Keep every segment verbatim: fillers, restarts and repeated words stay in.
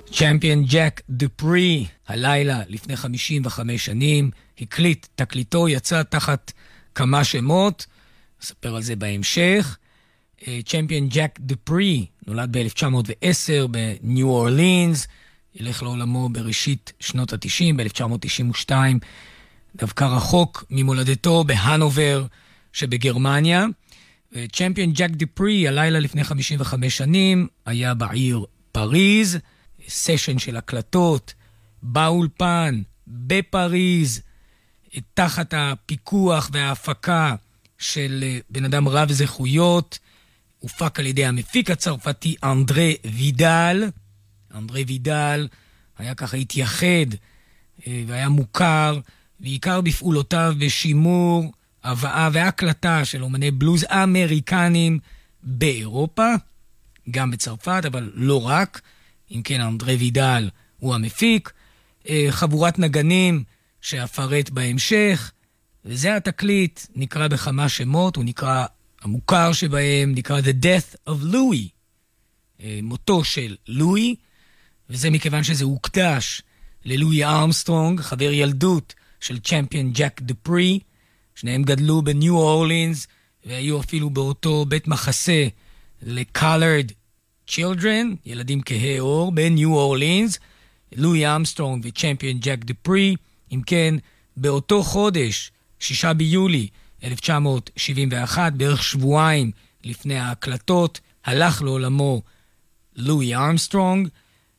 צ'מפיון ג'ק דופרי, הלילה לפני חמישים וחמש שנים, הקליט תקליטו, יצא תחת כמה שמות, נספר על זה בהמשך. צ'מפיון ג'ק דופרי נולד ב-אלף תשע מאות ועשר בניו אורלינס, ילך לעולמו בראשית שנות ה-תשעים, ב-אלף תשע מאות תשעים ושתיים, דווקא רחוק ממולדתו בהנובר שבגרמניה. וצ'מפיון ג'ק דופרי, הלילה לפני חמישים וחמש שנים, היה בעיר פריז, סשן של הקלטות, באולפן, בפריז, תחת הפיקוח וההפקה של בן אדם רב זכויות, הופק על ידי המפיק הצרפתי אנדרי וידל. אנדרי וידל היה ככה התייחד והיה מוכר, בעיקר בפעולותיו בשימור, הבאה והקלטה של אומני בלוז אמריקנים באירופה, גם בצרפת, אבל לא רק. אם כן, אנדרי וידל הוא המפיק, חבורת נגנים שאפרט בהמשך, וזה התקליט, נקרא בכמה שמות, הוא נקרא, המוכר שבהם נקרא The Death of Louis, מותו של לואי, וזה מכיוון שזה הוקדש ללואי ארמסטרונג, חבר ילדות של צ'מפיון ג'ק דופרי, שניהם גדלו בניו אורלינס, והיו אפילו באותו בית מחסה ל-colored children, ילדים כהי אור, בניו אורלינס, לואי ארמסטרונג וצ'מפיון ג'ק דופרי. אם כן, באותו חודש, שישה ביולי אלף תשע מאות שבעים ואחת, בערך שבועיים לפני ההקלטות, הלך לעולמו לואי ארמסטרונג,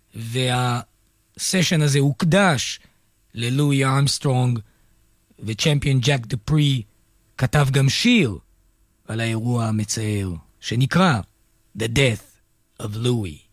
והסשן הזה הוקדש ללואי ארמסטרונג, וצ'מפיון ג'ק דופרי כתב גם שיר על האירוע המצער, שנקרא The Death of Louis.